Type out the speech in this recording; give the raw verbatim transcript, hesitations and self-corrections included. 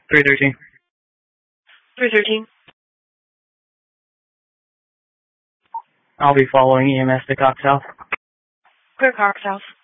three thirteen. three thirteen. I'll be following E M S to Cox South. Clear Cox South.